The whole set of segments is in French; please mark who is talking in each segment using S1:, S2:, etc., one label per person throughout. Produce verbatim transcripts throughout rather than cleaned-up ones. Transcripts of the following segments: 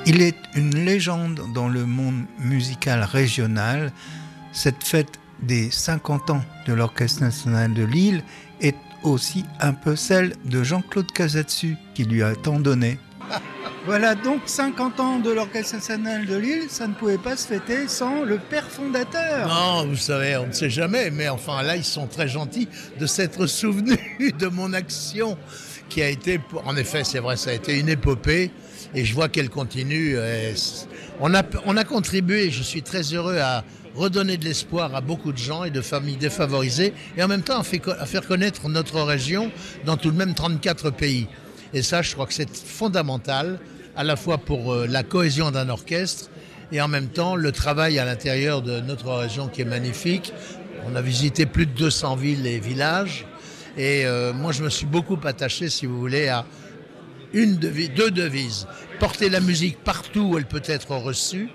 S1: Il est une légende dans le monde musical régional. Cette fête des cinquante ans de l'Orchestre national de Lille est aussi un peu celle de Jean-Claude Casadesus qui lui a tant donné. Voilà donc cinquante ans de l'Orchestre national de Lille, ça ne pouvait pas se fêter sans le père fondateur.
S2: Non, vous savez, on ne sait jamais, mais enfin là, ils sont très gentils de s'être souvenus de mon action qui a été, en effet, c'est vrai, ça a été une épopée et je vois qu'elle continue. On a, on a contribué, je suis très heureux à redonner de l'espoir à beaucoup de gens et de familles défavorisées et en même temps à, fait, à faire connaître notre région dans tout de même trente-quatre pays. Et ça, je crois que c'est fondamental, à la fois pour la cohésion d'un orchestre et en même temps le travail à l'intérieur de notre région qui est magnifique. On a visité plus de deux cents villes et villages et euh, moi je me suis beaucoup attaché, si vous voulez, à une devise, deux devises. Porter la musique partout où elle peut être reçue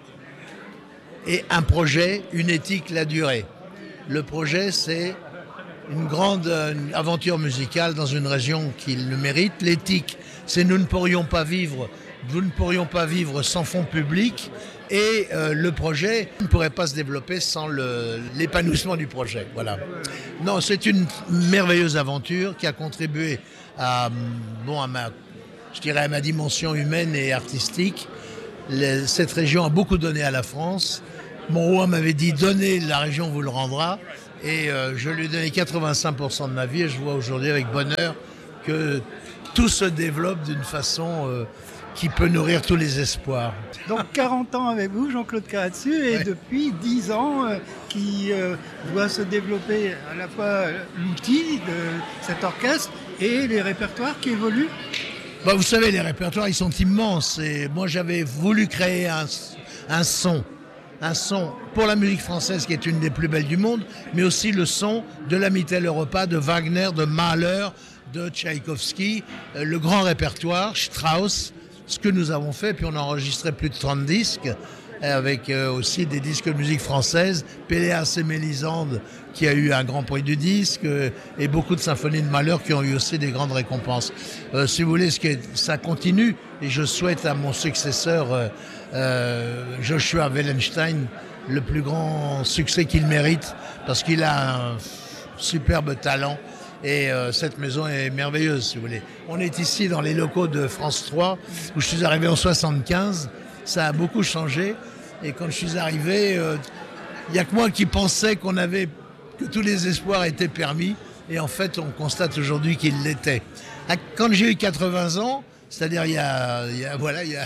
S2: et un projet, une éthique, la durée. Le projet, c'est une grande une aventure musicale dans une région qui le mérite. L'éthique, c'est nous ne pourrions pas vivre, nous ne pourrions pas vivre sans fonds publics et euh, le projet ne pourrait pas se développer sans le, l'épanouissement du projet. Voilà. Non, c'est une merveilleuse aventure qui a contribué à, bon, à ma, je dirais à ma dimension humaine et artistique. Les, cette région a beaucoup donné à la France. Mon roi m'avait dit « Donnez, la région vous le rendra ». Et euh, je lui ai donné quatre-vingt-cinq pour cent de ma vie et je vois aujourd'hui avec bonheur que tout se développe d'une façon euh, qui peut nourrir tous les espoirs.
S1: Donc quarante ans avec vous, Jean-Claude Casadesus, et ouais. Depuis dix ans euh, qui euh, doit se développer à la fois l'outil de cet orchestre et les répertoires qui évoluent.
S2: Bah, vous savez, les répertoires, ils sont immenses et moi j'avais voulu créer un, un son. Un son pour la musique française qui est une des plus belles du monde, mais aussi le son de la Mitteleuropa, de Wagner, de Mahler, de Tchaïkovski, le grand répertoire, Strauss, ce que nous avons fait, puis on a enregistré plus de trente disques, avec aussi des disques de musique française, Péléas et Mélisande qui a eu un grand prix du disque, et beaucoup de symphonies de Mahler qui ont eu aussi des grandes récompenses. Euh, si vous voulez, ce qui est, ça continue, et je souhaite à mon successeur euh, euh, Joshua Wellenstein le plus grand succès qu'il mérite, parce qu'il a un superbe talent, et euh, cette maison est merveilleuse, si vous voulez. On est ici dans les locaux de France trois, où je suis arrivé en soixante-quinze, ça a beaucoup changé, et quand je suis arrivé, il euh, n'y a que moi qui pensais qu'on avait, que tous les espoirs étaient permis, et en fait on constate aujourd'hui qu'ils l'étaient. Quand j'ai eu quatre-vingts ans, c'est-à-dire il y a, il y a, voilà, il y a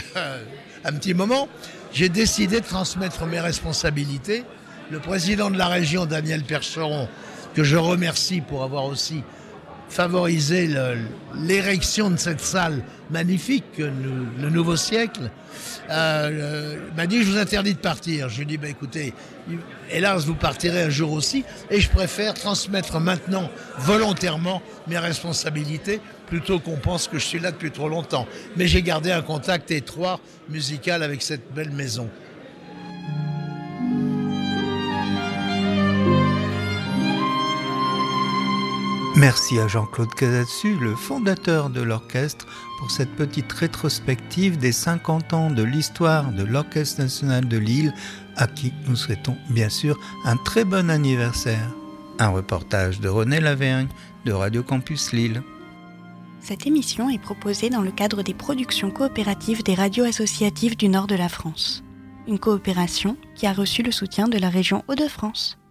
S2: un petit moment, j'ai décidé de transmettre mes responsabilités. Le président de la région, Daniel Percheron, que je remercie pour avoir aussi favorisé le, l'érection de cette salle magnifique, nous, le nouveau siècle, euh, m'a dit « je vous interdis de partir ». Je lui ai dit bah, « écoutez, hélas, vous partirez un jour aussi, et je préfère transmettre maintenant volontairement mes responsabilités plutôt qu'on pense que je suis là depuis trop longtemps. Mais j'ai gardé un contact étroit musical avec cette belle maison. »
S1: Merci à Jean-Claude Casadesus, le fondateur de l'orchestre, pour cette petite rétrospective des cinquante ans de l'histoire de l'Orchestre national de Lille, à qui nous souhaitons bien sûr un très bon anniversaire. Un reportage de René Lavergne de Radio Campus Lille.
S3: Cette émission est proposée dans le cadre des productions coopératives des radios associatives du nord de la France. Une coopération qui a reçu le soutien de la région Hauts-de-France.